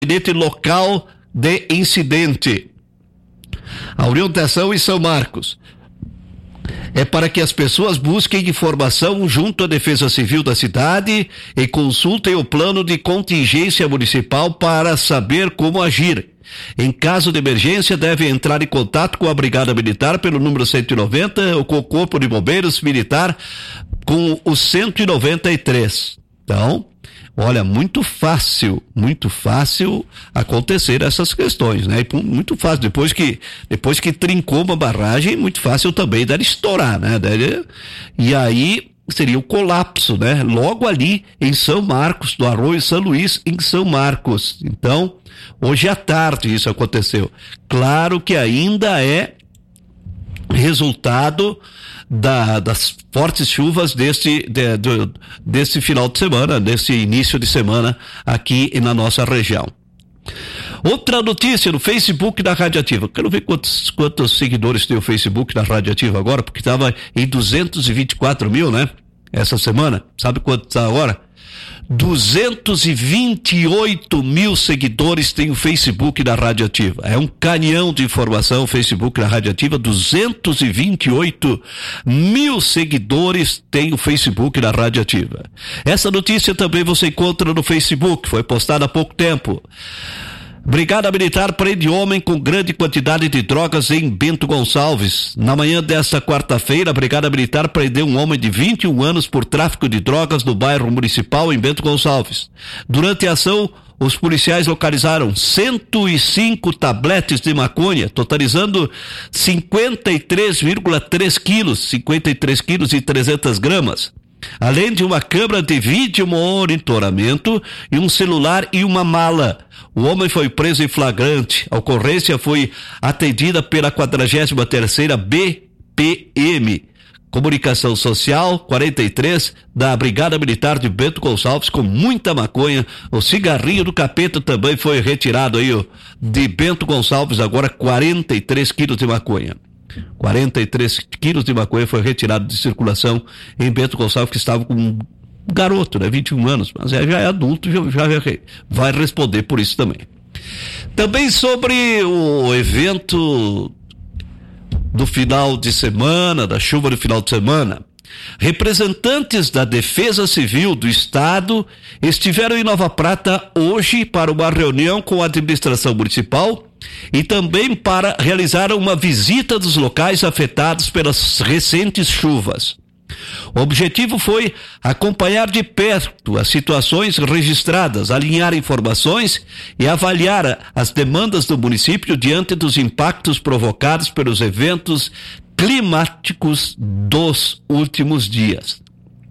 local de incidente. A orientação em São Marcos é para que as pessoas busquem informação junto à Defesa Civil da cidade e consultem o plano de contingência municipal para saber como agir. Em caso de emergência, devem entrar em contato com a Brigada Militar pelo número 190 ou com o Corpo de Bombeiros Militar com o 193. Então, olha, muito fácil acontecer essas questões, né? Muito fácil, depois que trincou uma barragem, muito fácil também deve estourar, né? E aí seria o colapso, né? Logo ali em São Marcos, do Arroio São Luís, em São Marcos. Então, hoje à tarde isso aconteceu. Claro que ainda é resultado das fortes chuvas desse final de semana, desse início de semana aqui na nossa região. Outra notícia no Facebook da Radiativa. Quero ver quantos seguidores tem o Facebook da Radiativa agora, porque estava em 224 mil, né? Essa semana. Sabe quanto está agora? 228 mil seguidores tem o Facebook da Radiativa. É um canhão de informação o Facebook da Radiativa. 228 mil seguidores tem o Facebook da Radiativa. Essa notícia também você encontra no Facebook, foi postada há pouco tempo. Brigada Militar prende homem com grande quantidade de drogas em Bento Gonçalves. Na manhã desta quarta-feira, a Brigada Militar prendeu um homem de 21 anos por tráfico de drogas no bairro Municipal em Bento Gonçalves. Durante a ação, os policiais localizaram 105 tabletes de maconha, totalizando 53,3 quilos, 53 quilos e 300 gramas. Além de uma câmera de vídeo monitoramento e um celular e uma mala. O homem foi preso em flagrante. A ocorrência foi atendida pela 43ª BPM, Comunicação Social 43, da Brigada Militar de Bento Gonçalves, com muita maconha. O cigarrinho do capeta também foi retirado aí, de Bento Gonçalves, agora 43 quilos de maconha. 43 quilos de maconha foi retirado de circulação em Bento Gonçalves, que estava com um garoto, né? 21 anos, mas já é adulto, já vai responder por isso também. Também sobre o evento do final de semana, da chuva do final de semana, representantes da Defesa Civil do Estado estiveram em Nova Prata hoje para uma reunião com a administração municipal e também para realizar uma visita dos locais afetados pelas recentes chuvas. O objetivo foi acompanhar de perto as situações registradas, alinhar informações e avaliar as demandas do município diante dos impactos provocados pelos eventos climáticos dos últimos dias.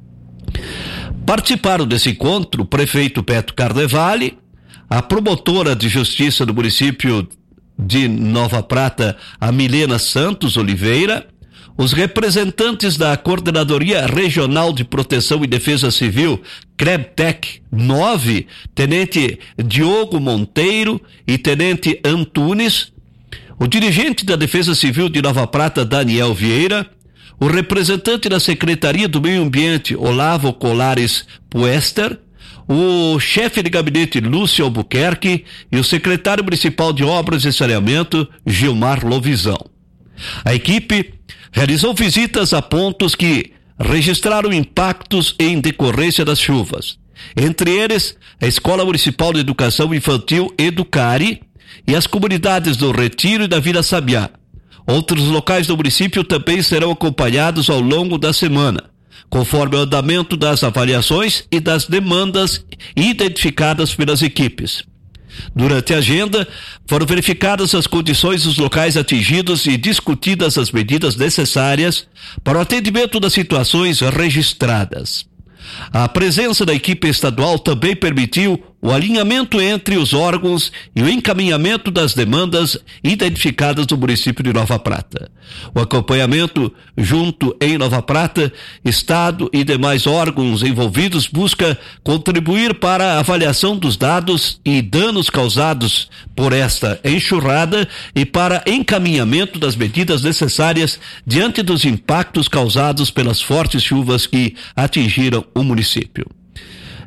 Participaram desse encontro o prefeito Beto Carnevale, a promotora de justiça do município de Nova Prata, a Milena Santos Oliveira, os representantes da Coordenadoria Regional de Proteção e Defesa Civil, CREBTEC 9, Tenente Diogo Monteiro e Tenente Antunes, o dirigente da Defesa Civil de Nova Prata, Daniel Vieira, o representante da Secretaria do Meio Ambiente, Olavo Colares Puester, o chefe de gabinete, Lúcio Albuquerque, e o secretário municipal de Obras e Saneamento, Gilmar Lovisão. A equipe realizou visitas a pontos que registraram impactos em decorrência das chuvas. Entre eles, a Escola Municipal de Educação Infantil Educare e as comunidades do Retiro e da Vila Sabiá. Outros locais do município também serão acompanhados ao longo da semana, conforme o andamento das avaliações e das demandas identificadas pelas equipes. Durante a agenda, foram verificadas as condições dos locais atingidos e discutidas as medidas necessárias para o atendimento das situações registradas. A presença da equipe estadual também permitiu o alinhamento entre os órgãos e o encaminhamento das demandas identificadas no município de Nova Prata. O acompanhamento junto em Nova Prata, Estado e demais órgãos envolvidos busca contribuir para a avaliação dos dados e danos causados por esta enxurrada e para encaminhamento das medidas necessárias diante dos impactos causados pelas fortes chuvas que atingiram o município.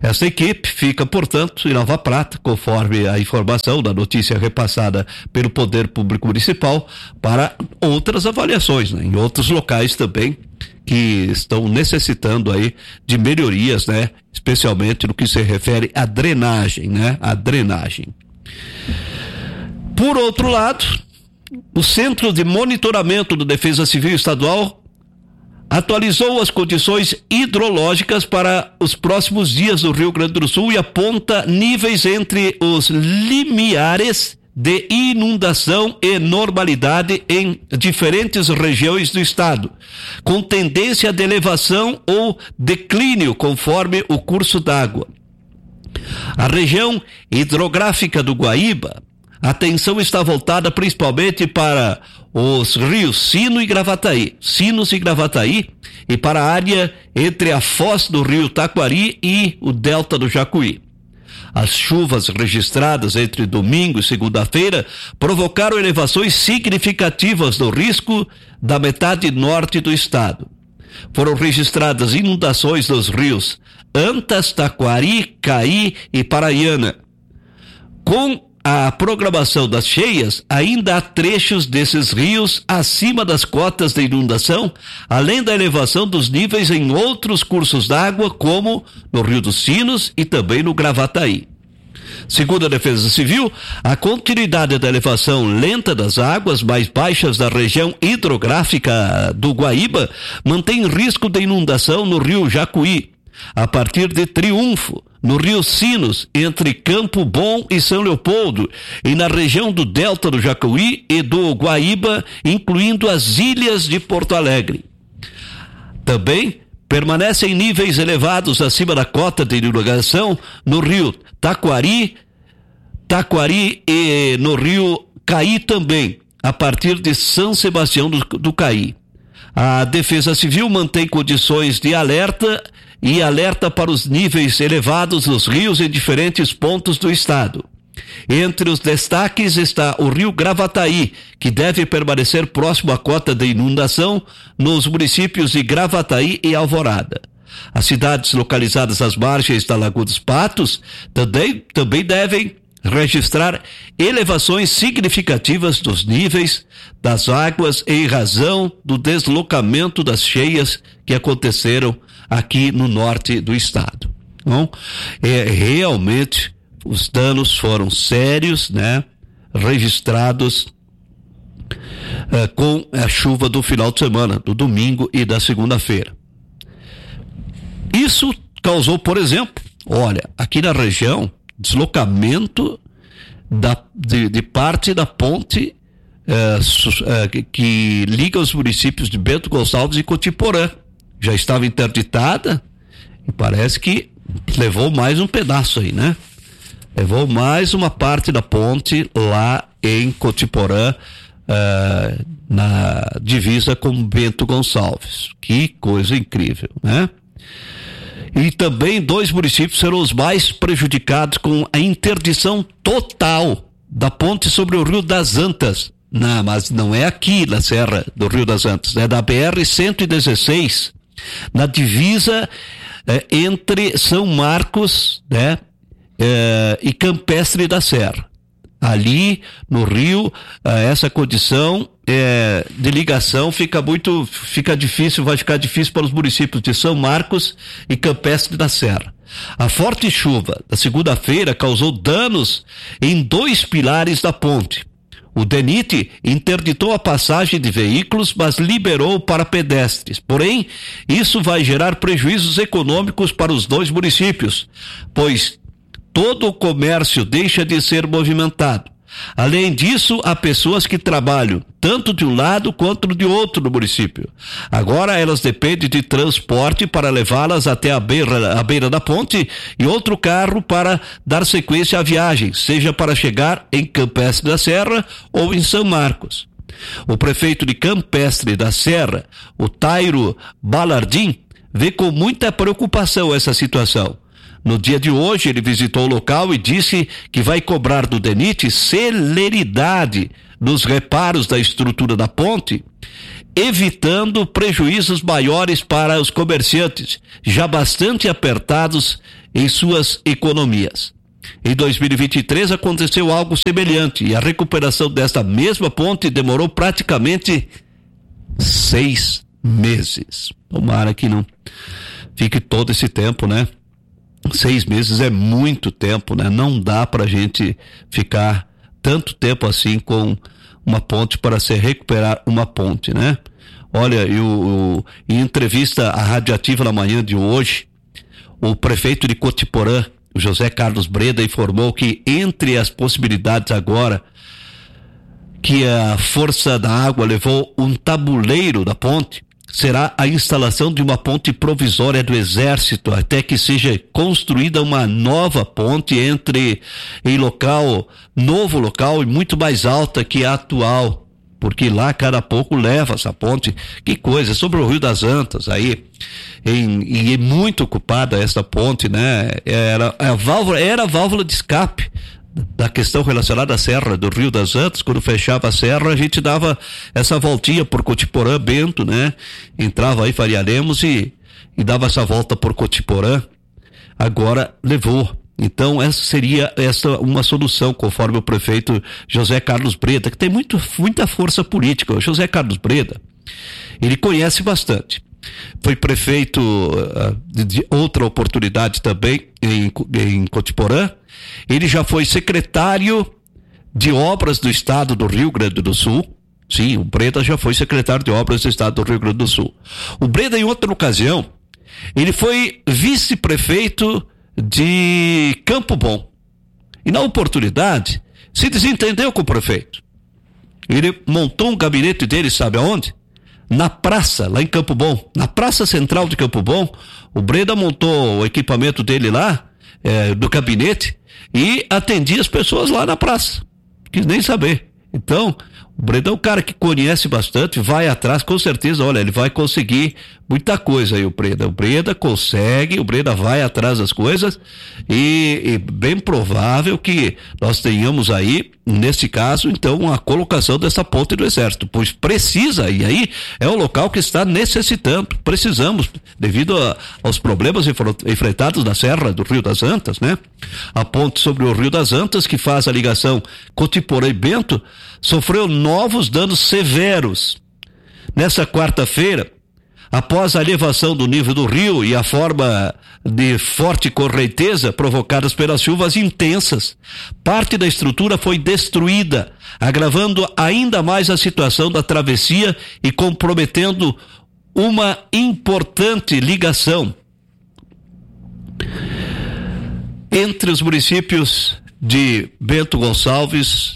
Esta equipe fica, portanto, em Nova Prata, conforme a informação da notícia repassada pelo Poder Público Municipal, para outras avaliações, né, em outros locais também que estão necessitando aí de melhorias, né, especialmente no que se refere à drenagem, né, a drenagem. Por outro lado, o Centro de Monitoramento da Defesa Civil Estadual atualizou as condições hidrológicas para os próximos dias do Rio Grande do Sul e aponta níveis entre os limiares de inundação e normalidade em diferentes regiões do estado, com tendência de elevação ou declínio conforme o curso d'água. A região hidrográfica do Guaíba, a atenção está voltada principalmente para os rios Sinos e Gravataí, e para a área entre a foz do rio Taquari e o delta do Jacuí. As chuvas registradas entre domingo e segunda-feira provocaram elevações significativas do risco da metade norte do estado. Foram registradas inundações dos rios Antas, Taquari, Caí e Paraiana. Com a programação das cheias, ainda há trechos desses rios acima das cotas de inundação, além da elevação dos níveis em outros cursos d'água, como no Rio dos Sinos e também no Gravataí. Segundo a Defesa Civil, a continuidade da elevação lenta das águas mais baixas da região hidrográfica do Guaíba mantém risco de inundação no Rio Jacuí, a partir de Triunfo, no Rio Sinos, entre Campo Bom e São Leopoldo, e na região do delta do Jacuí e do Guaíba, incluindo as ilhas de Porto Alegre. Também permanecem níveis elevados acima da cota de inundação no Rio Taquari e no Rio Caí também, a partir de São Sebastião do Caí. A Defesa Civil mantém condições de alerta para os níveis elevados dos rios em diferentes pontos do estado. Entre os destaques está o rio Gravataí, que deve permanecer próximo à cota de inundação nos municípios de Gravataí e Alvorada. As cidades localizadas às margens da Lagoa dos Patos também devem registrar elevações significativas dos níveis das águas em razão do deslocamento das cheias que aconteceram aqui no norte do estado. Então, realmente os danos foram sérios, né? Registrados com a chuva do final de semana, do domingo e da segunda-feira. Isso causou, por exemplo, aqui na região, deslocamento de parte da ponte que liga os municípios de Bento Gonçalves e Cotiporã. Já estava interditada e parece que levou mais um pedaço aí, né? Levou mais uma parte da ponte lá em Cotiporã, na divisa com Bento Gonçalves. Que coisa incrível, né? E também 2 municípios serão os mais prejudicados com a interdição total da ponte sobre o Rio das Antas. Não, mas não é aqui na Serra do Rio das Antas, é da BR-116, na divisa entre São Marcos, né, e Campestre da Serra. Ali no Rio, essa condição de ligação vai ficar difícil para os municípios de São Marcos e Campestre da Serra. A forte chuva da segunda-feira causou danos em 2 pilares da ponte. O DENIT interditou a passagem de veículos, mas liberou para pedestres. Porém, isso vai gerar prejuízos econômicos para os 2 municípios, pois todo o comércio deixa de ser movimentado. Além disso, há pessoas que trabalham tanto de um lado quanto de outro no município. Agora elas dependem de transporte para levá-las até a beira da ponte e outro carro para dar sequência à viagem, seja para chegar em Campestre da Serra ou em São Marcos. O prefeito de Campestre da Serra, o Tairo Balardim, vê com muita preocupação essa situação. No dia de hoje, ele visitou o local e disse que vai cobrar do DENIT celeridade nos reparos da estrutura da ponte, evitando prejuízos maiores para os comerciantes, já bastante apertados em suas economias. Em 2023 aconteceu algo semelhante e a recuperação desta mesma ponte demorou praticamente 6 meses. Tomara que não fique todo esse tempo, né? 6 meses é muito tempo, né? Não dá pra gente ficar tanto tempo assim com uma ponte para se recuperar uma ponte, né? Olha, em entrevista à Rádio Ativa na manhã de hoje, o prefeito de Cotiporã, o José Carlos Breda, informou que entre as possibilidades agora que a força da água levou um tabuleiro da ponte, será a instalação de uma ponte provisória do Exército, até que seja construída uma nova ponte novo local e muito mais alta que a atual, porque lá cada pouco leva essa ponte. Que coisa, sobre o Rio das Antas aí, e é muito ocupada essa ponte, né? Era a válvula de escape da questão relacionada à Serra do Rio das Antas. Quando fechava a serra, a gente dava essa voltinha por Cotiporã, Bento, né? Entrava aí Faria Lemos e dava essa volta por Cotiporã. Agora levou. Então essa seria uma solução, conforme o prefeito José Carlos Breda, que tem muita força política. O José Carlos Breda, ele conhece bastante. Foi prefeito de outra oportunidade também em Cotiporã. Ele já foi secretário de obras do estado do Rio Grande do Sul. Sim, o Breda já foi secretário de obras do estado do Rio Grande do Sul. O Breda, em outra ocasião, ele foi vice-prefeito de Campo Bom. E na oportunidade, se desentendeu com o prefeito. Ele montou um gabinete dele, sabe aonde? Na praça, lá em Campo Bom, na praça central de Campo Bom. O Breda montou o equipamento dele lá, do gabinete, e atendia as pessoas lá na praça. Quis nem saber. Então, o Breda é um cara que conhece bastante, vai atrás, com certeza. Olha, ele vai conseguir muita coisa aí, o Breda consegue, o Breda vai atrás das coisas, e bem provável que nós tenhamos aí, nesse caso, então, a colocação dessa ponte do Exército, pois precisa, e aí é um local que está necessitando, precisamos, devido aos problemas enfrentados na Serra do Rio das Antas, né? A ponte sobre o Rio das Antas, que faz a ligação Cotiporã e Bento, sofreu novos danos severos. Nessa quarta-feira, após a elevação do nível do rio e a forma de forte correnteza provocadas pelas chuvas intensas, parte da estrutura foi destruída, agravando ainda mais a situação da travessia e comprometendo uma importante ligação entre os municípios de Bento Gonçalves,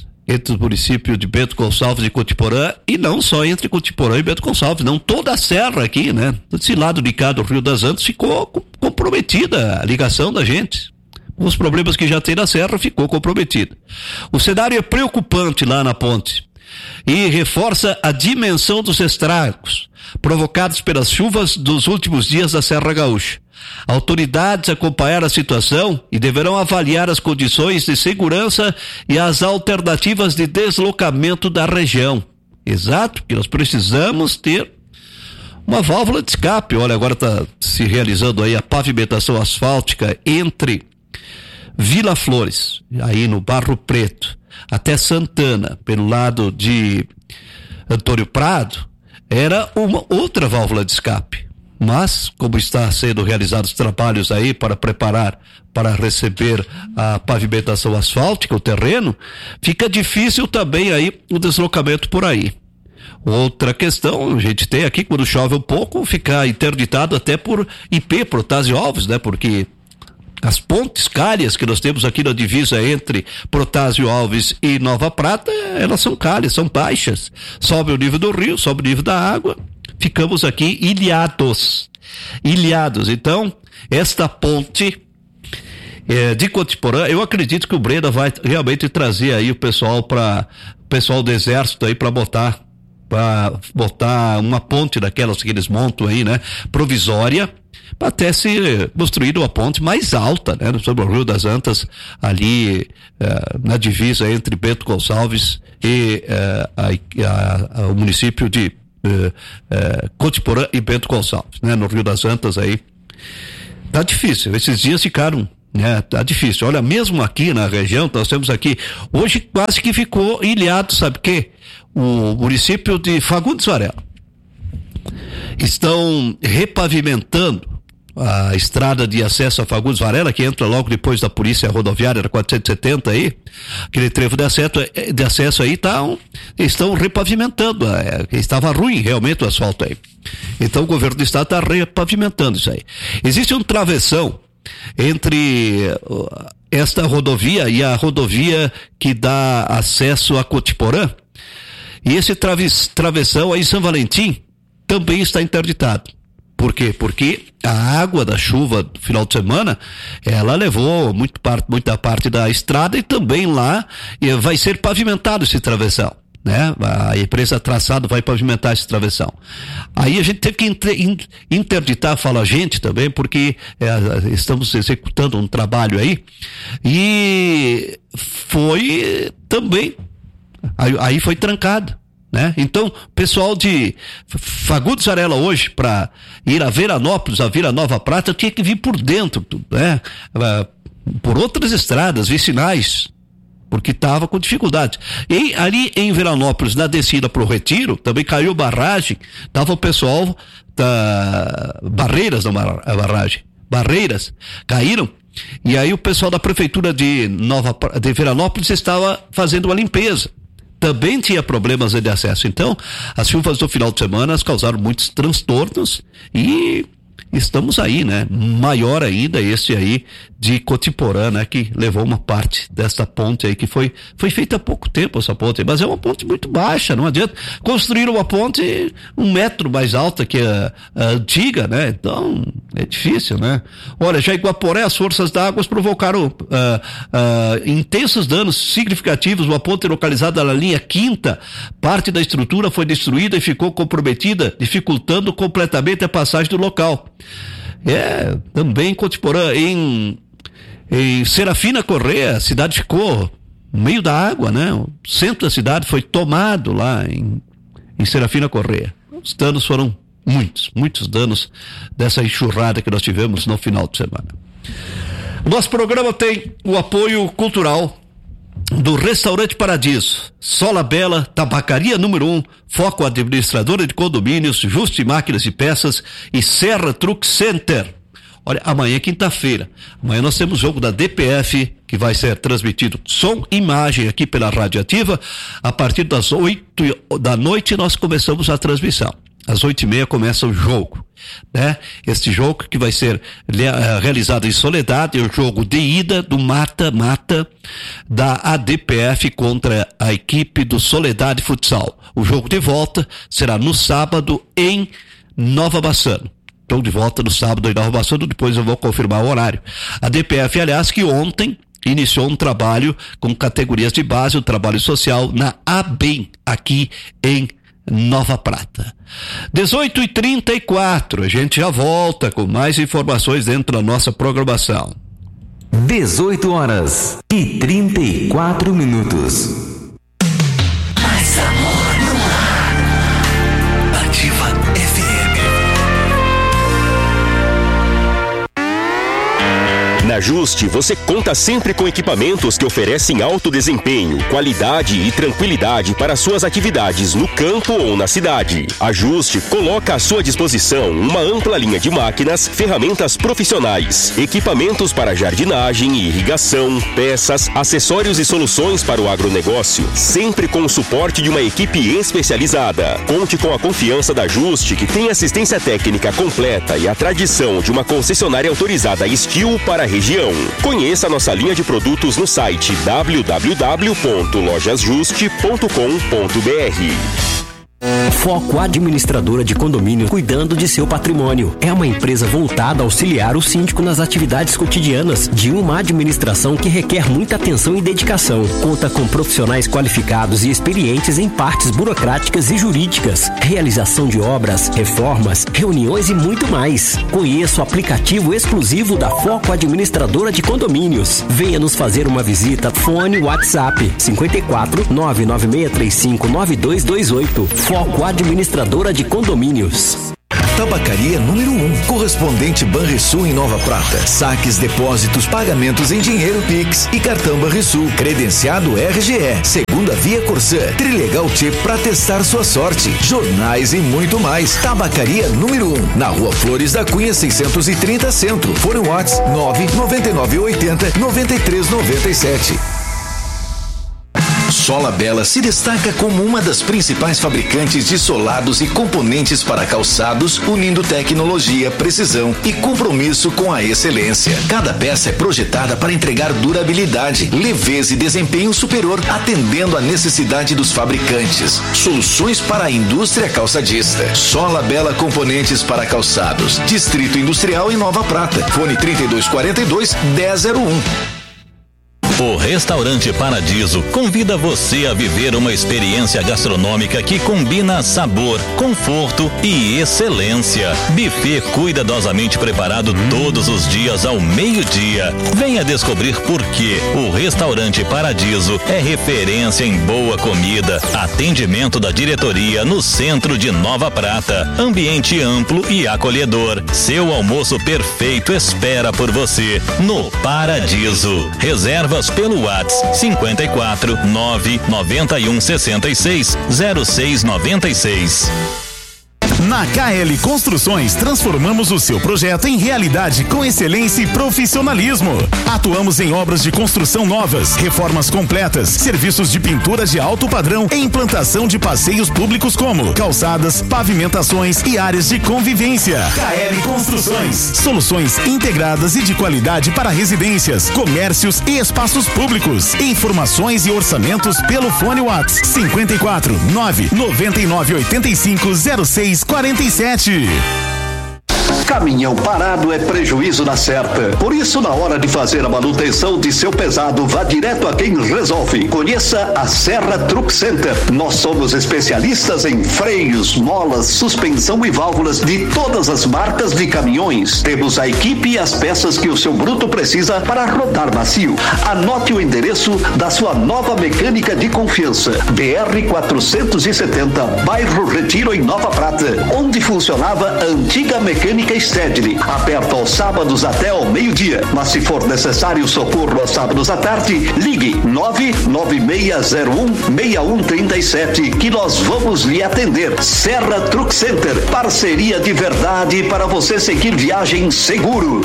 e Cotiporã, e não só entre Cotiporã e Bento Gonçalves, não, toda a serra aqui, né? Esse lado de cá do Rio das Antas ficou comprometida a ligação da gente. Os problemas que já tem na serra ficou comprometida. O cenário é preocupante lá na ponte e reforça a dimensão dos estragos provocados pelas chuvas dos últimos dias da Serra Gaúcha. Autoridades acompanharam a situação e deverão avaliar as condições de segurança e as alternativas de deslocamento da região. Exato, que nós precisamos ter uma válvula de escape. Olha, agora está se realizando aí a pavimentação asfáltica entre Vila Flores, aí no Barro Preto, até Santana, pelo lado de Antônio Prado, era uma outra válvula de escape. Mas, como está sendo realizados trabalhos aí para preparar, para receber a pavimentação asfáltica, o terreno, fica difícil também aí o deslocamento por aí. Outra questão, a gente tem aqui, quando chove um pouco, ficar interditado até por IP, Protásio Alves, né? Porque as pontes calhas que nós temos aqui na divisa entre Protásio Alves e Nova Prata, elas são calhas, são baixas. Sobe o nível do rio, sobe o nível da água. Ficamos aqui ilhados. Então, esta ponte de Cotiporã, eu acredito que o Breda vai realmente trazer aí o pessoal do Exército aí para botar uma ponte daquelas que eles montam aí, né? Provisória, para até ser construída uma ponte mais alta, né? Sobre o Rio das Antas, ali na divisa entre Bento Gonçalves e o município de Cotiporã e Bento Gonçalves, né? No Rio das Antas aí, Tá difícil, esses dias ficaram, né? Tá difícil. Olha, mesmo aqui na região, nós temos aqui, hoje quase que ficou ilhado, sabe o quê? O município de Fagundes Varela. Estão repavimentando a estrada de acesso a Fagundes Varela, que entra logo depois da Polícia Rodoviária da 470 aí, aquele trevo de acesso aí, estão repavimentando, estava ruim realmente o asfalto aí. Então o governo do estado está repavimentando isso aí. Existe um travessão entre esta rodovia e a rodovia que dá acesso a Cotiporã, e esse travessão aí em São Valentim também está interditado. Por quê? Porque a água da chuva do final de semana, ela levou muita parte da estrada, e também lá vai ser pavimentado esse travessão, né? A empresa Traçado vai pavimentar esse travessão. Aí a gente teve que interditar, fala a gente também, porque estamos executando um trabalho aí, e foi também, aí foi trancado, né? Então, pessoal de Fagundes Varela hoje, para ir a Veranópolis, a Vila Nova Prata, tinha que vir por dentro, né? Por outras estradas vicinais, porque estava com dificuldade. E ali em Veranópolis, na descida para o Retiro, também caiu barragem, estava o pessoal da Barreiras na barragem. Barreiras caíram, e aí o pessoal da prefeitura de Veranópolis estava fazendo uma limpeza. Também tinha problemas de acesso. Então, as chuvas do final de semana causaram muitos transtornos, e estamos aí, né? Maior ainda esse aí de Cotiporã, né? Que levou uma parte dessa ponte aí, que foi feita há pouco tempo essa ponte, mas é uma ponte muito baixa, não adianta construir uma ponte 1 metro mais alta que a antiga, né? Então, é difícil, né? Olha, já em Guaporé, as forças d'água provocaram intensos danos significativos. Uma ponte localizada na linha 5ª, parte da estrutura foi destruída e ficou comprometida, dificultando completamente a passagem do local. Também em Cotiporã, em Serafina Corrêa, a cidade ficou no meio da água, né? O centro da cidade foi tomado lá em Serafina Corrêa. Os danos foram muitos danos dessa enxurrada que nós tivemos no final de semana. Nosso programa tem o apoio cultural do Restaurante Paradiso, Sola Bela, Tabacaria número 1, Foco Administradora de Condomínios, Juste Máquinas e Peças e Serra Truck Center. Olha, amanhã é quinta-feira. Amanhã nós temos jogo da DPF, que vai ser transmitido som e imagem aqui pela Rádio Ativa. A partir das 8 da noite nós começamos a transmissão. Às 8h30 começa o jogo, né? Este jogo que vai ser realizado em Soledade, é o jogo de ida do mata-mata da ADPF contra a equipe do Soledade Futsal. O jogo de volta será no sábado em Nova Bassano. Estou de volta no sábado em Nova Bassano, depois eu vou confirmar o horário. A DPF, aliás, que ontem iniciou um trabalho com categorias de base, um trabalho social na ABEM, aqui em Nova Prata. 18h34, a gente já volta com mais informações dentro da nossa programação. 18h34. Mais amor no ar. Ativa FM. Na Juste, você conta sempre com equipamentos que oferecem alto desempenho, qualidade e tranquilidade para suas atividades no campo ou na cidade. A Juste coloca à sua disposição uma ampla linha de máquinas, ferramentas profissionais, equipamentos para jardinagem e irrigação, peças, acessórios e soluções para o agronegócio, sempre com o suporte de uma equipe especializada. Conte com a confiança da Juste, que tem assistência técnica completa e a tradição de uma concessionária autorizada Estil para a região. Conheça nossa linha de produtos no site www.lojasjuste.com.br. Foco Administradora de Condomínio, cuidando de seu patrimônio. É uma empresa voltada a auxiliar o síndico nas atividades cotidianas de uma administração que requer muita atenção e dedicação. Conta com profissionais qualificados e experientes em partes burocráticas e jurídicas, realização de obras, reformas, reuniões e muito mais. Conheça o aplicativo exclusivo da Foco Administradora de Condomínios. Venha nos fazer uma visita. Fone WhatsApp 54 99635 9228. Foco Administradora de Condomínios. Tabacaria número 1, correspondente Banrisul em Nova Prata. Saques, depósitos, pagamentos em dinheiro, Pix e cartão Banrisul. Credenciado RGE, segunda via Corsã, Trilegal T para testar sua sorte. Jornais e muito mais. Tabacaria número 1, na Rua Flores da Cunha 630 Centro. Fone WhatsApp 99980-9397. Sola Bela se destaca como uma das principais fabricantes de solados e componentes para calçados, unindo tecnologia, precisão e compromisso com a excelência. Cada peça é projetada para entregar durabilidade, leveza e desempenho superior, atendendo à necessidade dos fabricantes. Soluções para a indústria calçadista. Sola Bela Componentes para Calçados. Distrito Industrial em Nova Prata. Fone 3242-1001. O Restaurante Paradiso convida você a viver uma experiência gastronômica que combina sabor, conforto e excelência. Buffet cuidadosamente preparado todos os dias ao meio-dia. Venha descobrir por que o Restaurante Paradiso é referência em boa comida, atendimento da diretoria no centro de Nova Prata, ambiente amplo e acolhedor. Seu almoço perfeito espera por você no Paradiso. Reservas pelo WhatsApp 54 991 66 0696. Na KL Construções, transformamos o seu projeto em realidade com excelência e profissionalismo. Atuamos em obras de construção novas, reformas completas, serviços de pintura de alto padrão e implantação de passeios públicos como calçadas, pavimentações e áreas de convivência. KL Construções, soluções integradas e de qualidade para residências, comércios e espaços públicos. Informações e orçamentos pelo fone WhatsApp 54 999 85 06 47. Caminhão parado é prejuízo na certa. Por isso, na hora de fazer a manutenção de seu pesado, vá direto a quem resolve. Conheça a Serra Truck Center. Nós somos especialistas em freios, molas, suspensão e válvulas de todas as marcas de caminhões. Temos a equipe e as peças que o seu bruto precisa para rodar macio. Anote o endereço da sua nova mecânica de confiança. BR 470, bairro Retiro, em Nova Prata, onde funcionava a antiga mecânica Stedley, aberto aos sábados até ao meio-dia. Mas se for necessário socorro aos sábados à tarde, ligue 99601-6137 que nós vamos lhe atender. Serra Truck Center, parceria de verdade para você seguir viagem seguro.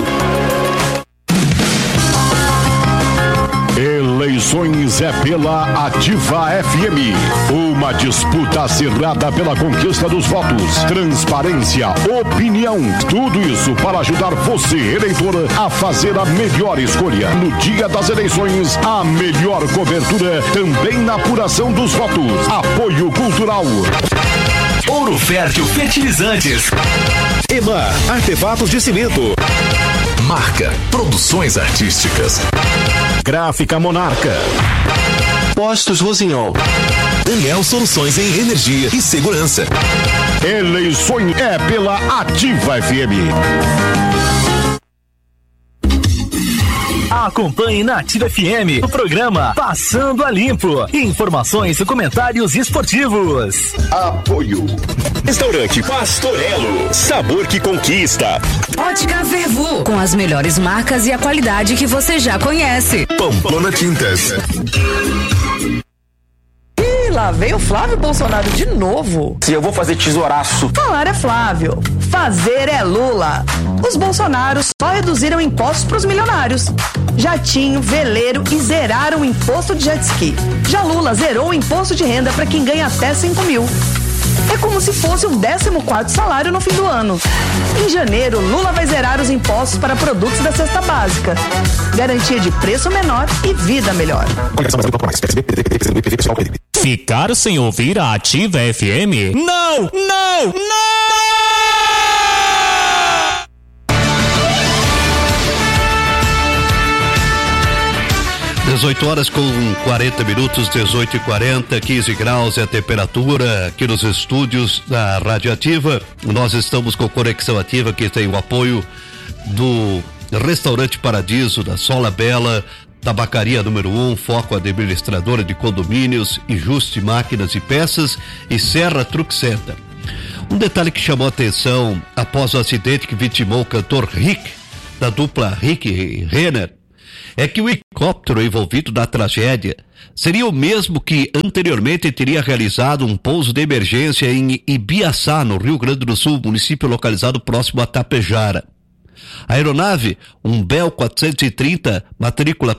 Eleições é pela Ativa FM. Uma disputa acirrada pela conquista dos votos. Transparência, opinião, tudo isso para ajudar você, eleitor, a fazer a melhor escolha. No dia das eleições, a melhor cobertura também na apuração dos votos. Apoio Cultural. Ouro Fértil Fertilizantes. EMA, artefatos de cimento. Marca, produções artísticas. Gráfica Monarca. Postos Rosinhol. Daniel Soluções em Energia e Segurança. Eleições é pela Ativa FM. Acompanhe na Ativa FM o programa Passando a Limpo. Informações e comentários esportivos. Apoio. Restaurante Pastorello, sabor que conquista. Ótica Vervu, com as melhores marcas e a qualidade que você já conhece. Pamplona Tintas. Lá veio Flávio Bolsonaro de novo. Se eu vou fazer tesouraço. Falar é Flávio, fazer é Lula. Os Bolsonaros só reduziram impostos para os milionários. Jatinho, veleiro e zeraram o imposto de jet ski. Já Lula zerou o imposto de renda para quem ganha até 5 mil. É como se fosse o 14º salário no fim do ano. Em janeiro, Lula vai zerar os impostos para produtos da cesta básica. Garantia de preço menor e vida melhor. Ficar sem ouvir a Ativa FM? Não! Não! Não! 18 horas com 40 minutos, 18h40, 15 graus é a temperatura aqui nos estúdios da Rádio Ativa. Nós estamos com Conexão Ativa, que tem o apoio do Restaurante Paradiso, da Sola Bela, Tabacaria número 1, Foco Administradora de Condomínios, Ijuste Máquinas e Peças e Serra Truck Center. Um detalhe que chamou a atenção após o acidente que vitimou o cantor Rick, da dupla Rick e Renner, é que o helicóptero envolvido na tragédia seria o mesmo que anteriormente teria realizado um pouso de emergência em Ibiaçá, no Rio Grande do Sul, município localizado próximo a Tapejara. A aeronave, um Bell 430, matrícula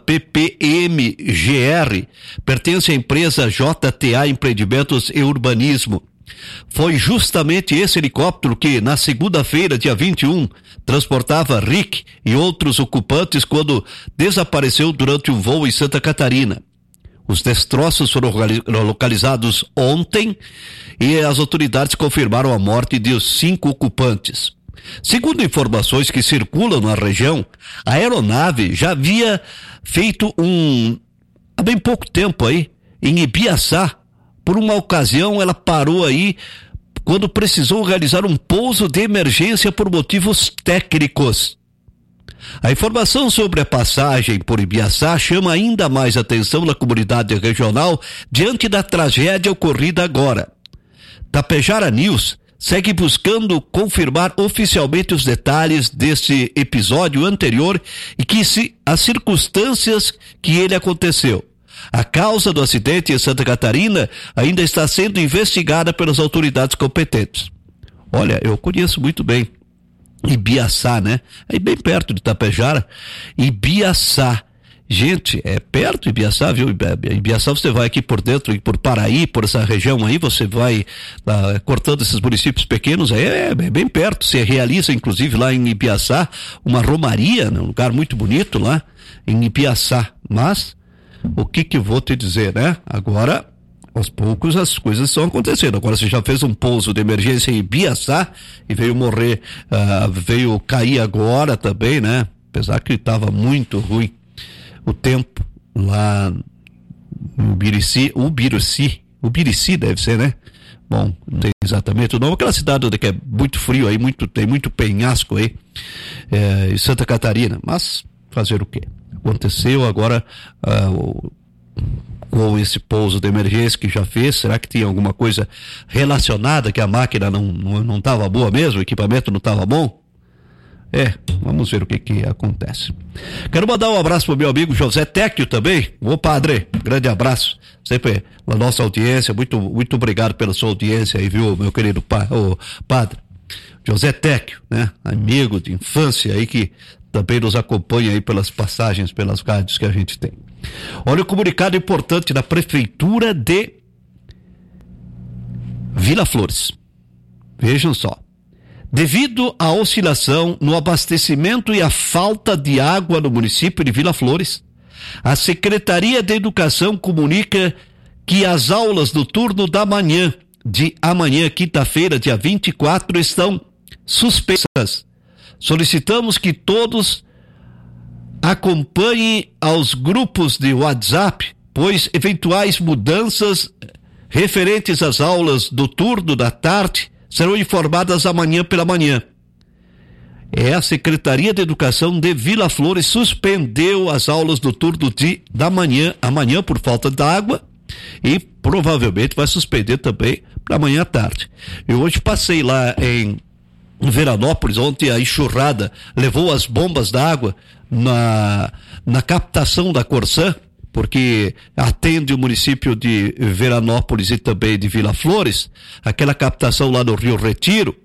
PPMGR, pertence à empresa JTA Empreendimentos e Urbanismo. Foi justamente esse helicóptero que, na segunda-feira, dia 21, transportava Rick e outros ocupantes quando desapareceu durante um voo em Santa Catarina. Os destroços foram localizados ontem e as autoridades confirmaram a morte de 5 ocupantes. Segundo informações que circulam na região, a aeronave já havia feito há bem pouco tempo aí, em Ibiaçá. Por uma ocasião, ela parou aí quando precisou realizar um pouso de emergência por motivos técnicos. A informação sobre a passagem por Ibiaçá chama ainda mais atenção na comunidade regional diante da tragédia ocorrida agora. Tapejara News segue buscando confirmar oficialmente os detalhes desse episódio anterior e as circunstâncias que ele aconteceu. A causa do acidente em Santa Catarina ainda está sendo investigada pelas autoridades competentes. Olha, eu conheço muito bem Ibiaçá, né? Aí bem perto de Tapejara. Ibiaçá. Gente, é perto de Ibiaçá, viu? Ibiaçá você vai aqui por dentro, por Paraí, por essa região aí, você vai cortando esses municípios pequenos, aí é bem perto. Você realiza, inclusive, lá em Ibiaçá, uma romaria, né? Um lugar muito bonito lá, em Ibiaçá. Mas o que eu vou te dizer, né? Agora, aos poucos as coisas estão acontecendo. Agora você já fez um pouso de emergência em Ibiaçá e veio morrer, veio cair agora também, né? Apesar que estava muito ruim o tempo lá no Ubirici deve ser, né? Bom, não tem exatamente o nome, aquela cidade onde é muito frio aí, tem muito penhasco aí, em Santa Catarina, mas fazer o quê? Aconteceu agora com esse pouso de emergência que já fez. Será que tinha alguma coisa relacionada, que a máquina não estava boa mesmo, o equipamento não estava bom? Vamos ver o que acontece. Quero mandar um abraço pro meu amigo José Tecchio também. Ô padre, grande abraço, sempre na nossa audiência, muito obrigado pela sua audiência aí, viu, meu querido padre José Tecchio, né, amigo de infância aí, que também nos acompanha aí pelas passagens, pelas rádios que a gente tem. Olha o comunicado importante da Prefeitura de Vila Flores. Vejam só. Devido à oscilação no abastecimento e à falta de água no município de Vila Flores, a Secretaria de Educação comunica que as aulas do turno da manhã, de amanhã, quinta-feira, dia 24, estão suspensas. Solicitamos que todos acompanhem aos grupos de WhatsApp, pois eventuais mudanças referentes às aulas do turno da tarde serão informadas amanhã pela manhã. A Secretaria de Educação de Vila Flores suspendeu as aulas do turno da manhã, amanhã por falta de água, e provavelmente vai suspender também para amanhã à tarde. Eu hoje passei lá em Veranópolis, ontem a enxurrada levou as bombas d'água na captação da Corsã, porque atende o município de Veranópolis e também de Vila Flores, aquela captação lá no Rio Retiro,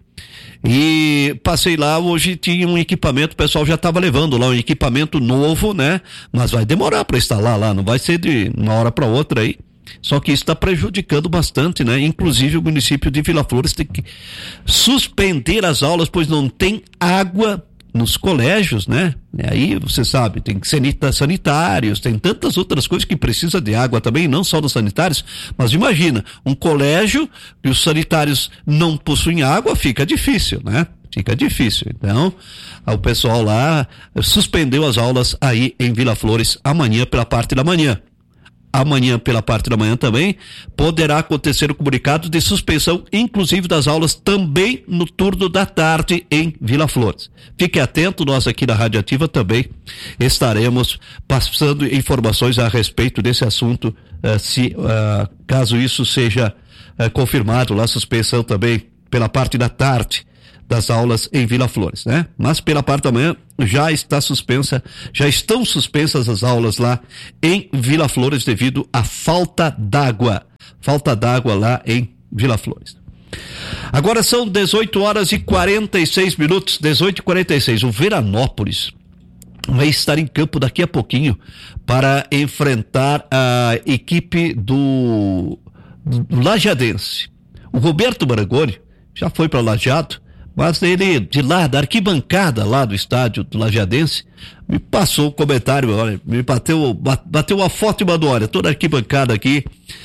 e passei lá, hoje tinha um equipamento, o pessoal já estava levando lá um equipamento novo, né, mas vai demorar para instalar lá, não vai ser de uma hora para outra aí. Só que isso está prejudicando bastante, né? Inclusive o município de Vila Flores tem que suspender as aulas, pois não tem água nos colégios, né? E aí, você sabe, tem sanitários, tem tantas outras coisas que precisa de água também, não só dos sanitários, mas imagina, um colégio que os sanitários não possuem água, fica difícil, né? Fica difícil. Então, o pessoal lá suspendeu as aulas aí em Vila Flores amanhã pela parte da manhã. Amanhã, pela parte da manhã também, poderá acontecer o comunicado de suspensão, inclusive das aulas também no turno da tarde em Vila Flores. Fique atento, nós aqui na Rádio Ativa também estaremos passando informações a respeito desse assunto, caso isso seja confirmado, lá suspensão também pela parte da tarde das aulas em Vila Flores, né? Mas pela parte da manhã já estão suspensas as aulas lá em Vila Flores devido à falta d'água lá em Vila Flores. Agora são 18h46, 18h46. O Veranópolis vai estar em campo daqui a pouquinho para enfrentar a equipe do Lajadense. O Roberto Marangoni já foi para Lajeado, mas ele de lá, da arquibancada lá do estádio do Lajadense, me passou um comentário, olha, me bateu uma foto e mandou, olha, toda a arquibancada aqui,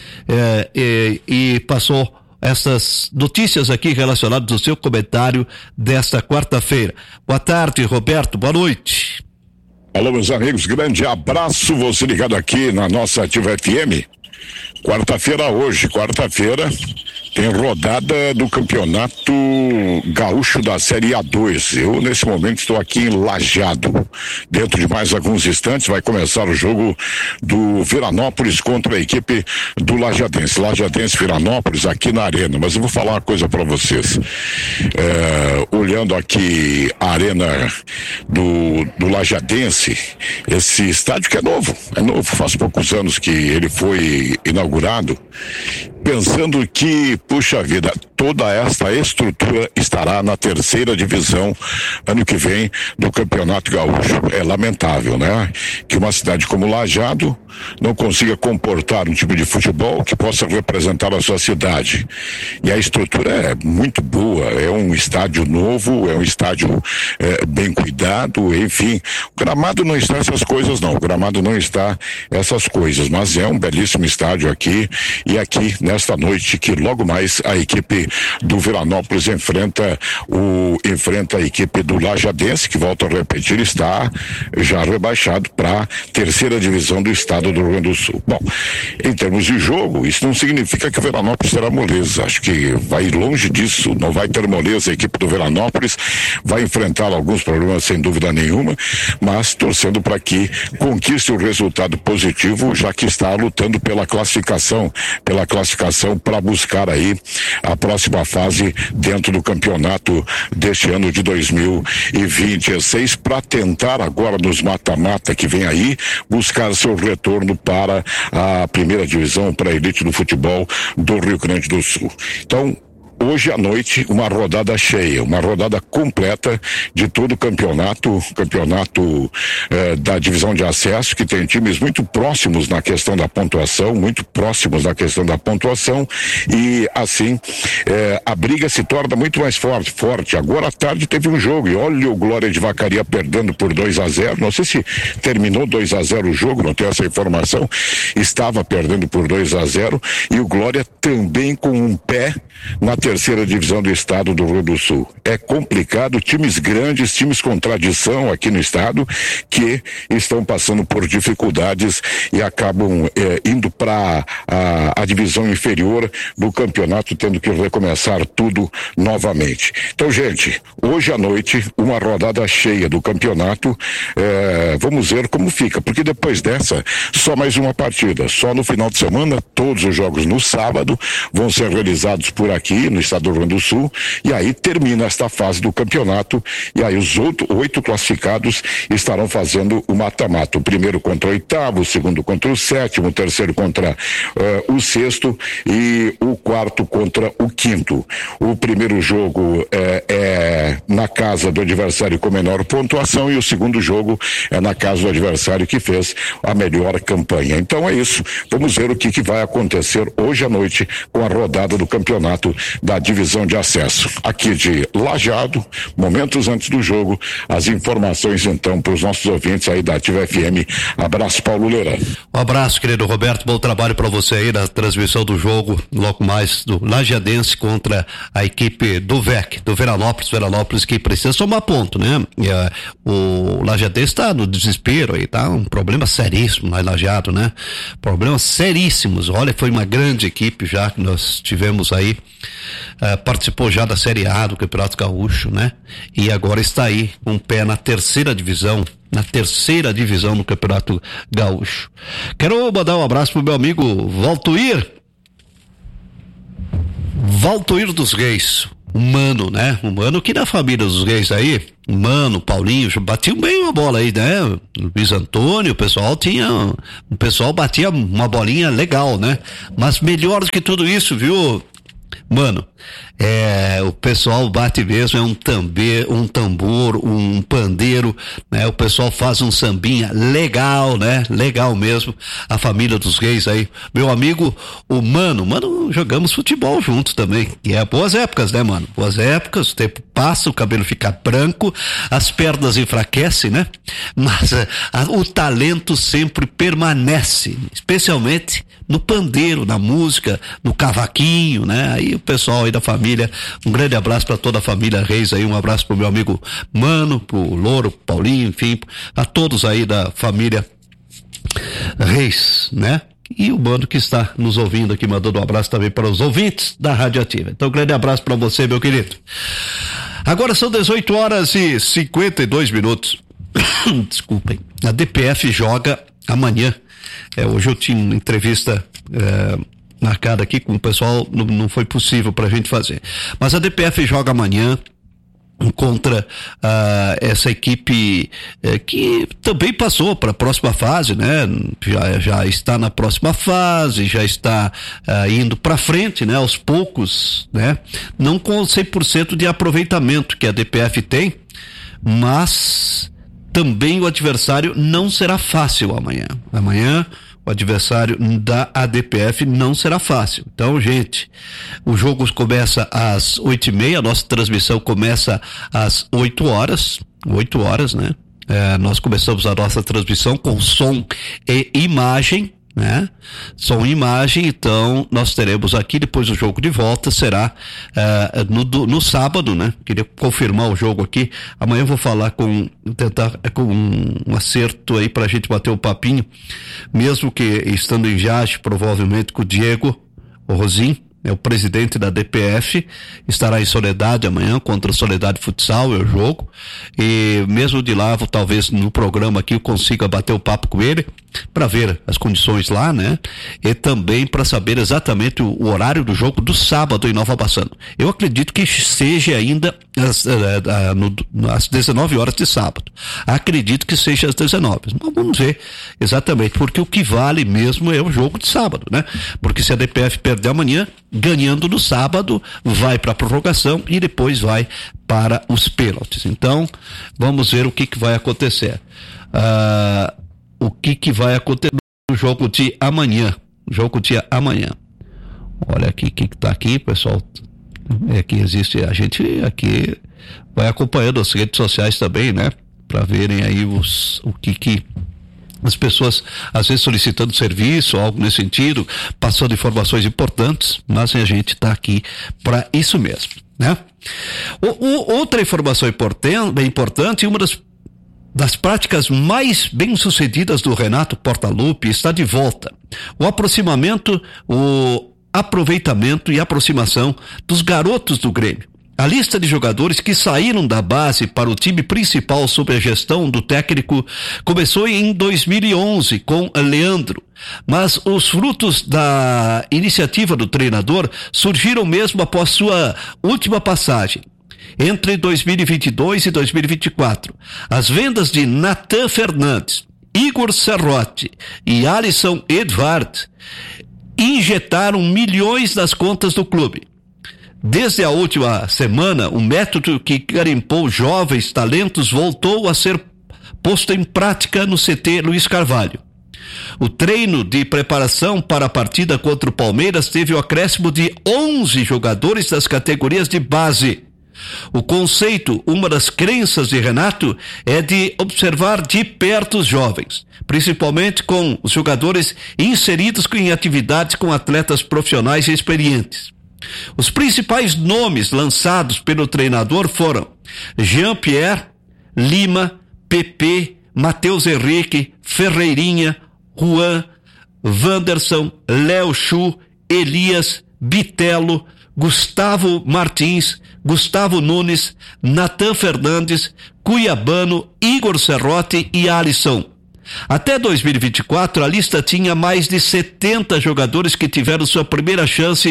e passou essas notícias aqui relacionadas ao seu comentário desta quarta-feira. Boa tarde, Roberto, boa noite. Alô, meus amigos, grande abraço, você ligado aqui na nossa Ativa FM. Quarta-feira, tem rodada do Campeonato Gaúcho da Série A2. Eu, nesse momento, estou aqui em Lajeado. Dentro de mais alguns instantes vai começar o jogo do Veranópolis contra a equipe do Lajadense. Lajadense Veranópolis aqui na Arena. Mas eu vou falar uma coisa para vocês. Olhando aqui a Arena do Lajadense, esse estádio que é novo, faz poucos anos que ele foi inaugurado, pensando que, puxa vida, toda esta estrutura estará na terceira divisão ano que vem do Campeonato Gaúcho. É lamentável, né? Que uma cidade como Lajeado não consiga comportar um tipo de futebol que possa representar a sua cidade. E a estrutura é muito boa, é um estádio novo, é um estádio bem cuidado, enfim. O gramado não está essas coisas não, mas é um belíssimo estádio aqui, e aqui nesta noite que logo mais a equipe do Veranópolis enfrenta a equipe do Lajadense, que, volto a repetir, está já rebaixado para a terceira divisão do estado do Rio Grande do Sul. Bom, em termos de jogo, isso não significa que o Veranópolis terá moleza. Acho que vai longe disso, não vai ter moleza. A equipe do Veranópolis vai enfrentar alguns problemas sem dúvida nenhuma, mas torcendo para que conquiste o resultado positivo, já que está lutando pela classificação para buscar aí a próxima fase dentro do campeonato deste ano de 2026, para tentar agora nos mata-mata que vem aí, buscar seu retorno para a primeira divisão, para a elite do futebol do Rio Grande do Sul. Então, hoje à noite, uma rodada cheia, uma rodada completa de todo o campeonato da divisão de acesso, que tem times muito próximos na questão da pontuação, e assim a briga se torna muito mais forte. Agora à tarde teve um jogo, e olha o Glória de Vacaria perdendo por 2-0, não sei se terminou 2-0 o jogo, não tenho essa informação, estava perdendo por 2-0, e o Glória também com um pé na terceira divisão do estado do Rio Grande do Sul. É complicado, times grandes, times com tradição aqui no estado, que estão passando por dificuldades e acabam indo para a divisão inferior do campeonato, tendo que recomeçar tudo novamente. Então, gente, hoje à noite, uma rodada cheia do campeonato, vamos ver como fica, porque depois dessa, só mais uma partida, só no final de semana, todos os jogos no sábado vão ser realizados por aqui no estado do Rio Grande do Sul, e aí termina esta fase do campeonato, e aí os 8 classificados estarão fazendo o mata-mata, o primeiro contra o oitavo, o segundo contra o sétimo, o terceiro contra o sexto e o quarto contra o quinto. O primeiro jogo é na casa do adversário com menor pontuação, e o segundo jogo é na casa do adversário que fez a melhor campanha. Então é isso, vamos ver o que vai acontecer hoje à noite com a rodada do campeonato da divisão de acesso. Aqui de Lajeado, momentos antes do jogo, as informações então para os nossos ouvintes aí da Ativa FM. Abraço, Paulo Leira. Um abraço, querido Roberto, bom trabalho para você aí na transmissão do jogo, logo mais do Lajadense contra a equipe do VEC, do Veranópolis que precisa somar ponto, né? O Lajadense está no desespero aí, tá? Um problema seríssimo lá em Lajeado, né? Problemas seríssimos. Olha, foi uma grande equipe já que nós tivemos aí, participou já da Série A do Campeonato Gaúcho, né? E agora está aí com um pé na terceira divisão no Campeonato Gaúcho. Quero mandar um abraço pro meu amigo Valtoir dos Reis. o Mano, né? O Mano que na família dos Reis aí, o Mano, o Paulinho, batiam bem uma bola aí, né? O Luiz Antônio, o pessoal batia uma bolinha legal, né? Mas melhor do que tudo isso, viu, Mano? O pessoal bate mesmo, é um tambor, um pandeiro, né? O pessoal faz um sambinha legal, né? Legal mesmo, a família dos Reis aí. Meu amigo, o Mano, jogamos futebol juntos também, e boas épocas, né, Mano? Boas épocas, o tempo passa, o cabelo fica branco, as pernas enfraquecem, né? Mas o talento sempre permanece, especialmente no pandeiro, na música, no cavaquinho, né? Aí o pessoal aí da família, um grande abraço para toda a família Reis aí, um abraço pro meu amigo Mano, pro Louro, pro Paulinho, enfim, a todos aí da família Reis, né? E o Mano que está nos ouvindo aqui, mandando um abraço também para os ouvintes da Rádio Ativa. Então, um grande abraço para você, meu querido. Agora são 18h52. Desculpem. A DPF joga amanhã. Hoje eu tinha uma entrevista marcada aqui com o pessoal, não foi possível pra gente fazer. Mas a DPF joga amanhã contra essa equipe que também passou para a próxima fase, né? Já está na próxima fase, já está indo para frente, né? Aos poucos, né? Não com 100% de aproveitamento que a DPF tem, mas também o adversário não será fácil amanhã. Amanhã o adversário da ADPF não será fácil. Então, gente, o jogo começa às 8h30, a nossa transmissão começa às 8h, né? Nós começamos a nossa transmissão com som e imagem, né? Som e imagem, então nós teremos aqui, depois o jogo de volta será no sábado, né? Queria confirmar o jogo aqui, amanhã eu vou falar com um acerto aí pra gente bater o papinho, mesmo que estando em Jage, provavelmente com o Diego, o Rosim, o presidente da DPF, estará em Soledade amanhã contra a Soledade Futsal, é o jogo, e mesmo de lá, talvez no programa aqui eu consiga bater o papo com ele, para ver as condições lá, né? E também para saber exatamente o horário do jogo do sábado em Nova Bassano. Eu acredito que seja ainda às 19 horas de sábado. Acredito que seja às 19. Mas vamos ver exatamente, porque o que vale mesmo é o jogo de sábado, né? Porque se a DPF perder amanhã, ganhando no sábado, vai para a prorrogação e depois vai para os pênaltis. Então, vamos ver o que vai acontecer. O que vai acontecer no jogo de amanhã. Olha aqui, o que tá aqui, pessoal. Que existe, a gente aqui vai acompanhando as redes sociais também, né? Para verem aí o que as pessoas, às vezes solicitando serviço, algo nesse sentido, passando informações importantes, mas a gente tá aqui para isso mesmo, né? Outra informação importante, uma das práticas mais bem-sucedidas do Renato Portaluppi está de volta. O aproveitamento e aproximação dos garotos do Grêmio. A lista de jogadores que saíram da base para o time principal sob a gestão do técnico começou em 2011 com Leandro, mas os frutos da iniciativa do treinador surgiram mesmo após sua última passagem. Entre 2022 e 2024, as vendas de Natan Fernandes, Igor Serrote e Alisson Edvard injetaram milhões nas contas do clube. Desde a última semana, o método que garimpou jovens talentos voltou a ser posto em prática no CT Luiz Carvalho. O treino de preparação para a partida contra o Palmeiras teve o acréscimo de 11 jogadores das categorias de base. O conceito, uma das crenças de Renato, é de observar de perto os jovens, principalmente com os jogadores inseridos em atividades com atletas profissionais e experientes. Os principais nomes lançados pelo treinador foram Jean-Pierre, Lima, Pepe, Matheus Henrique, Ferreirinha, Juan, Wanderson, Léo Chu, Elias, Bitelo, Gustavo Martins, Gustavo Nunes, Natan Fernandes, Cuiabano, Igor Serrote e Alisson. Até 2024, a lista tinha mais de 70 jogadores que tiveram sua primeira chance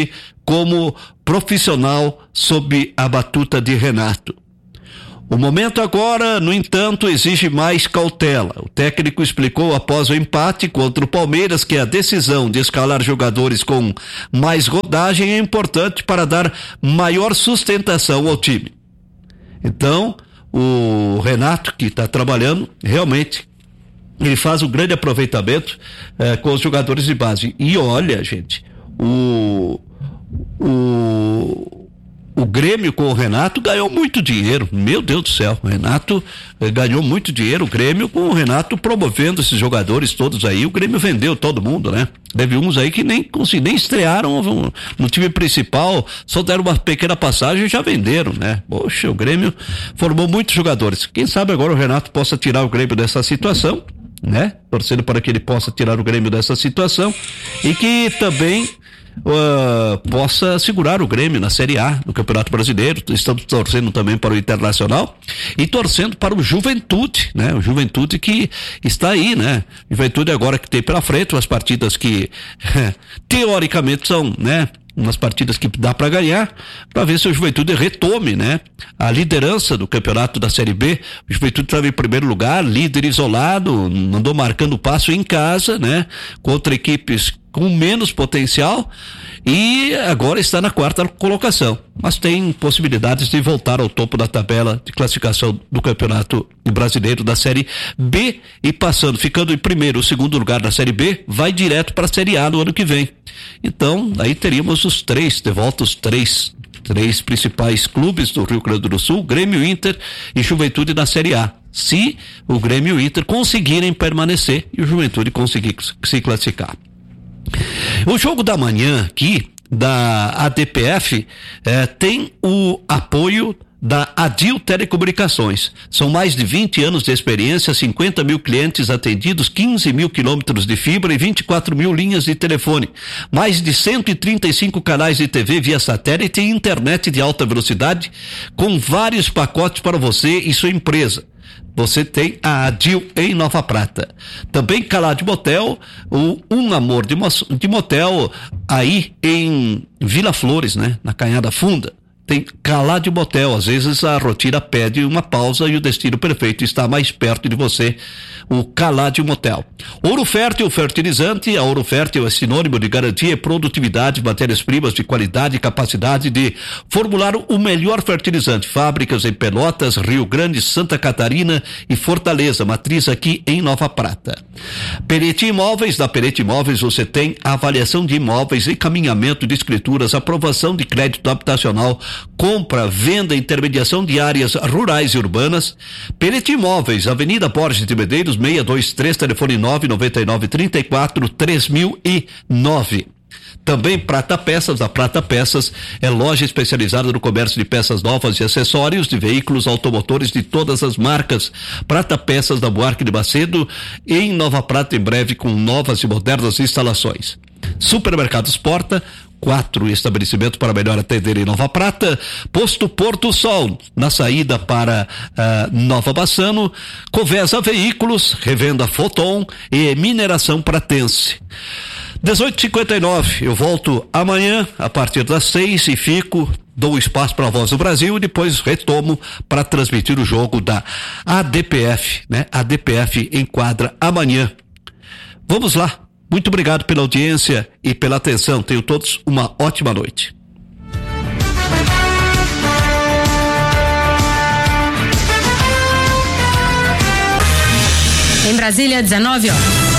como profissional sob a batuta de Renato. O momento agora, no entanto, exige mais cautela. O técnico explicou após o empate contra o Palmeiras que a decisão de escalar jogadores com mais rodagem é importante para dar maior sustentação ao time. Então, o Renato, que está trabalhando, realmente, ele faz um grande aproveitamento com os jogadores de base. E olha, gente, o Grêmio com o Renato ganhou muito dinheiro, meu Deus do céu, o Renato ganhou muito dinheiro, o Grêmio com o Renato promovendo esses jogadores todos aí, o Grêmio vendeu todo mundo, né? Teve uns aí que nem estrearam no time principal, só deram uma pequena passagem e já venderam, né? Poxa, o Grêmio formou muitos jogadores, quem sabe agora o Renato possa tirar o Grêmio dessa situação, né? Torcendo para que ele possa tirar o Grêmio dessa situação e que também possa segurar o Grêmio na Série A do Campeonato Brasileiro. Estamos torcendo também para o Internacional e torcendo para o Juventude, né? O Juventude que está aí, né? Juventude agora que tem pela frente umas partidas que teoricamente são, né? Umas partidas que dá para ganhar, para ver se o Juventude retome, né? A liderança do campeonato da Série B. O Juventude estava em primeiro lugar, líder isolado, andou marcando passo em casa, né? Contra equipes com menos potencial e agora está na 4ª colocação, mas tem possibilidades de voltar ao topo da tabela de classificação do Campeonato Brasileiro da Série B e ficando em primeiro ou segundo lugar da Série B, vai direto para a Série A no ano que vem. Então, aí teríamos de volta os três principais clubes do Rio Grande do Sul, Grêmio, Inter e Juventude na Série A. Se o Grêmio e o Inter conseguirem permanecer e o Juventude conseguir se classificar. O jogo da manhã aqui da ADPF tem o apoio da Adil Telecomunicações. São mais de 20 anos de experiência, 50 mil clientes atendidos, 15 mil quilômetros de fibra e 24 mil linhas de telefone. Mais de 135 canais de TV via satélite e internet de alta velocidade, com vários pacotes para você e sua empresa. Você tem a Adil em Nova Prata. Também Calade Motel, Um Amor de Motel, aí em Vila Flores, né? Na Canhada Funda. Tem Calade Motel, às vezes a rotina pede uma pausa e o destino perfeito está mais perto de você, o Calade Motel. Ouro Fértil, fertilizante, a Ouro Fértil é sinônimo de garantia e produtividade, matérias-primas de qualidade e capacidade de formular o melhor fertilizante. Fábricas em Pelotas, Rio Grande, Santa Catarina e Fortaleza, matriz aqui em Nova Prata. Perete Imóveis, da Perete Imóveis você tem avaliação de imóveis, encaminhamento de escrituras, aprovação de crédito habitacional, compra, venda, intermediação de áreas rurais e urbanas. Perete Imóveis, Avenida Borges de Medeiros, 623, telefone 999-34-3009. Também Prata Peças, a Prata Peças é loja especializada no comércio de peças novas e acessórios de veículos automotores de todas as marcas. Prata Peças da Buarque de Macedo, em Nova Prata, em breve com novas e modernas instalações. Supermercados Porta, 4 estabelecimentos para melhor atender em Nova Prata. Posto Porto Sol, na saída para Nova Bassano. Covesa Veículos, revenda Foton e Mineração Pratense. 18h59, eu volto amanhã a partir das 6 e dou espaço para a Voz do Brasil e depois retomo para transmitir o jogo da ADPF, né? ADPF em quadra amanhã. Vamos lá. Muito obrigado pela audiência e pela atenção. Tenham todos uma ótima noite. Em Brasília, 19 horas.